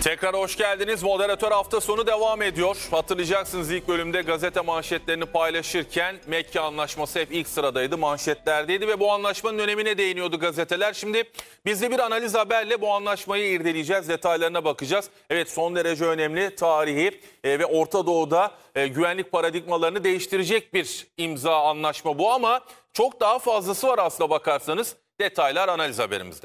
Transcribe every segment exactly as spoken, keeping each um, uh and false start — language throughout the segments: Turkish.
Tekrar hoş geldiniz. Moderatör hafta sonu devam ediyor. Hatırlayacaksınız, ilk bölümde gazete manşetlerini paylaşırken Mekke Anlaşması hep ilk sıradaydı, manşetlerdeydi ve bu anlaşmanın önemine değiniyordu gazeteler. Şimdi biz de bir analiz haberle bu anlaşmayı irdeleyeceğiz, detaylarına bakacağız. Evet, son derece önemli, tarihi e, ve Orta Doğu'da e, güvenlik paradigmalarını değiştirecek bir imza anlaşma bu, ama çok daha fazlası var aslına bakarsanız. Detaylar analiz haberimizde.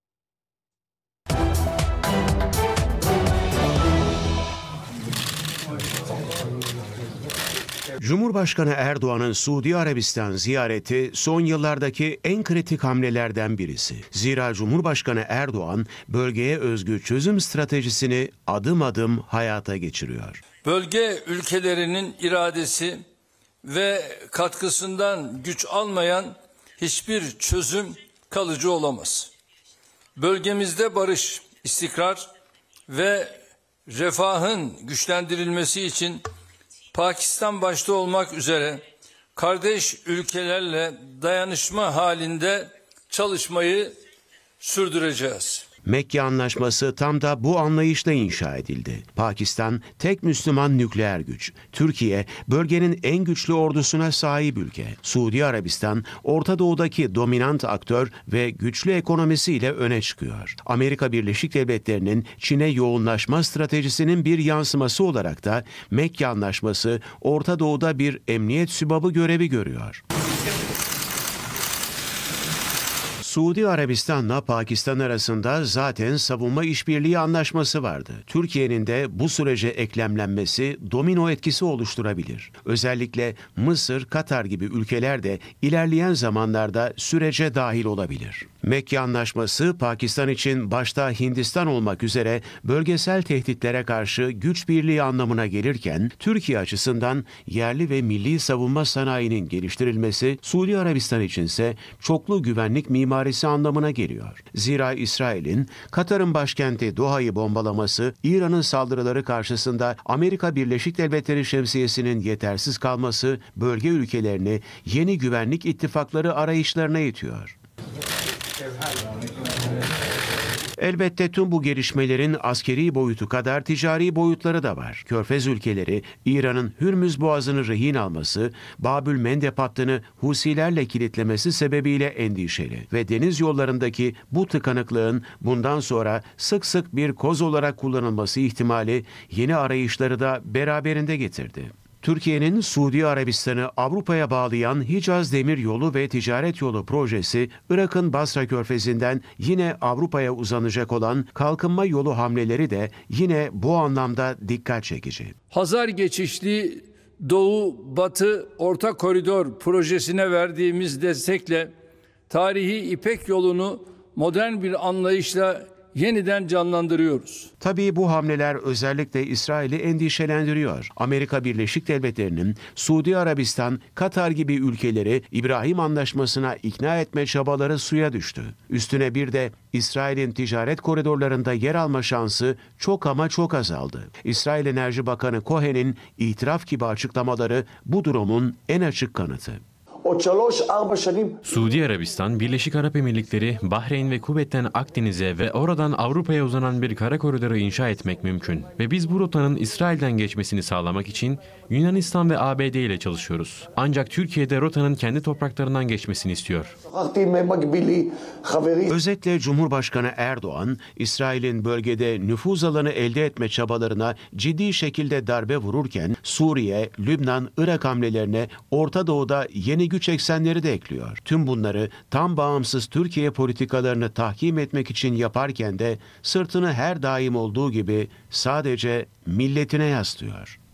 Cumhurbaşkanı Erdoğan'ın Suudi Arabistan ziyareti son yıllardaki en kritik hamlelerden birisi. Zira Cumhurbaşkanı Erdoğan bölgeye özgü çözüm stratejisini adım adım hayata geçiriyor. Bölge ülkelerinin iradesi ve katkısından güç almayan hiçbir çözüm kalıcı olamaz. Bölgemizde barış, istikrar ve refahın güçlendirilmesi için Pakistan başta olmak üzere kardeş ülkelerle dayanışma halinde çalışmayı sürdüreceğiz. Mekke Anlaşması tam da bu anlayışla inşa edildi. Pakistan tek Müslüman nükleer güç. Türkiye bölgenin en güçlü ordusuna sahip ülke. Suudi Arabistan Orta Doğu'daki dominant aktör ve güçlü ekonomisiyle öne çıkıyor. Amerika Birleşik Devletleri'nin Çin'e yoğunlaşma stratejisinin bir yansıması olarak da Mekke Anlaşması Orta Doğu'da bir emniyet sübabı görevi görüyor. Suudi Arabistan'la Pakistan arasında zaten savunma işbirliği anlaşması vardı. Türkiye'nin de bu sürece eklemlenmesi domino etkisi oluşturabilir. Özellikle Mısır, Katar gibi ülkeler de ilerleyen zamanlarda sürece dahil olabilir. Mekke Anlaşması Pakistan için başta Hindistan olmak üzere bölgesel tehditlere karşı güç birliği anlamına gelirken, Türkiye açısından yerli ve milli savunma sanayinin geliştirilmesi, Suudi Arabistan içinse çoklu güvenlik mimarisi anlamına geliyor. Zira İsrail'in Katar'ın başkenti Doha'yı bombalaması, İran'ın saldırıları karşısında Amerika Birleşik Devletleri şemsiyesinin yetersiz kalması bölge ülkelerini yeni güvenlik ittifakları arayışlarına itiyor. Elbette tüm bu gelişmelerin askeri boyutu kadar ticari boyutları da var. Körfez ülkeleri, İran'ın Hürmüz Boğazı'nı rehin alması, Babül Mendeb hattını Husilerle kilitlemesi sebebiyle endişeli ve deniz yollarındaki bu tıkanıklığın bundan sonra sık sık bir koz olarak kullanılması ihtimali yeni arayışları da beraberinde getirdi. Türkiye'nin Suudi Arabistan'ı Avrupa'ya bağlayan Hicaz Demiryolu ve Ticaret Yolu projesi, Irak'ın Basra Körfezi'nden yine Avrupa'ya uzanacak olan kalkınma yolu hamleleri de yine bu anlamda dikkat çekici. Hazar geçişli Doğu, Batı, Orta Koridor projesine verdiğimiz destekle tarihi İpek yolunu modern bir anlayışla yeniden canlandırıyoruz. Tabii bu hamleler özellikle İsrail'i endişelendiriyor. Amerika Birleşik Devletleri'nin Suudi Arabistan, Katar gibi ülkeleri İbrahim Anlaşması'na ikna etme çabaları suya düştü. Üstüne bir de İsrail'in ticaret koridorlarında yer alma şansı çok ama çok azaldı. İsrail Enerji Bakanı Cohen'in itiraf gibi açıklamaları bu durumun en açık kanıtı. Suudi Arabistan, Birleşik Arap Emirlikleri, Bahreyn ve Kuveyt'ten Akdeniz'e ve oradan Avrupa'ya uzanan bir kara koridoru inşa etmek mümkün. Ve biz bu rotanın İsrail'den geçmesini sağlamak için Yunanistan ve A B D ile çalışıyoruz. Ancak Türkiye'de rotanın kendi topraklarından geçmesini istiyor. Özetle Cumhurbaşkanı Erdoğan, İsrail'in bölgede nüfuz alanı elde etme çabalarına ciddi şekilde darbe vururken, Suriye, Lübnan, Irak hamlelerine Orta Doğu'da yeni güç eksenleri de ekliyor. Tüm bunları tam bağımsız Türkiye politikalarını tahkim etmek için yaparken de sırtını her daim olduğu gibi sadece milletine yaslıyor.